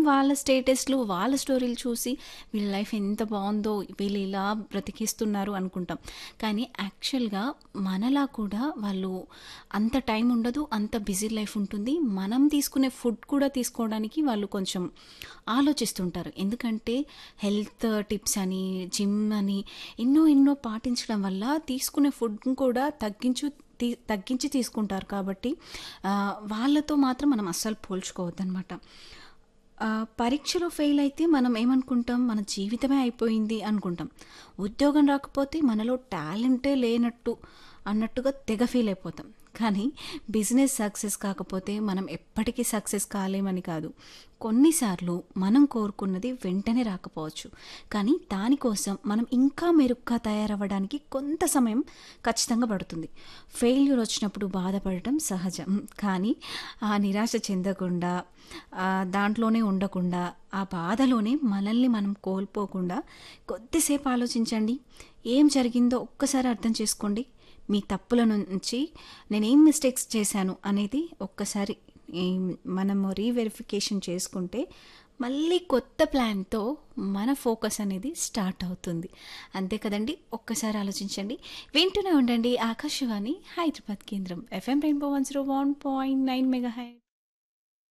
వాళ్ళ స్టేటస్‌లు, వాళ్ళ స్టోరీలు చూసి వీళ్ళ లైఫ్ ఎంత బావుందో, వీళ్ళు ఇలా బ్రతికిస్తున్నారు అనుకుంటాం. కానీ యాక్చువల్‌గా మనలా కూడా వాళ్ళు అంత టైం ఉండదు. అంత బిజీ లైఫ్ ఉంటుంది. మనం తీసుకునే ఫుడ్ కూడా తీసుకోవడానికి వాళ్ళు కొంచెం ఆలోచిస్తుంటారు. ఎందుకంటే హెల్త్ టిప్స్ అని, జిమ్ అని ఎన్నో పాటించడం వల్ల తీసుకునే ఫుడ్‌ని కూడా తగ్గించి తీసుకుంటారు కాబట్టి వాళ్ళతో మాత్రం మనం అస్సలు పోల్చుకోవద్దనమాట. పరీక్షలో ఫెయిల్ అయితే మనం ఏమనుకుంటాం? మన జీవితమే అయిపోయింది అనుకుంటాం. ఉద్యోగం రాకపోతే మనలో టాలెంటే లేనట్టు అన్నట్టుగా తెగ ఫీల్ అయిపోతాం. కానీ బిజినెస్ సక్సెస్ కాకపోతే మనం ఎప్పటికీ సక్సెస్ కాలేమని కాదు. కొన్నిసార్లు మనం కోరుకున్నది వెంటనే రాకపోవచ్చు. కానీ దానికోసం మనం ఇంకా మెరుగ్గా తయారవ్వడానికి కొంత సమయం ఖచ్చితంగా పడుతుంది. ఫెయిల్యూర్ వచ్చినప్పుడు బాధపడటం సహజం. కానీ ఆ నిరాశ చెందకుండా, దాంట్లోనే ఉండకుండా, ఆ బాధలోనే మనల్ని మనం కోల్పోకుండా కొద్దిసేపు ఆలోచించండి. ఏం జరిగిందో ఒక్కసారి అర్థం చేసుకోండి. మీ తప్పుల నుంచి నేనేం మిస్టేక్స్ చేశాను అనేది ఒక్కసారి మనము రీవెరిఫికేషన్ చేసుకుంటే మళ్ళీ కొత్త ప్లాన్‌తో మన ఫోకస్ అనేది స్టార్ట్ అవుతుంది. అంతే కదండీ! ఒక్కసారి ఆలోచించండి. వింటూనే ఉండండి ఆకాశవాణి హైదరాబాద్ కేంద్రం. FM rainbow 101.9 megahertz.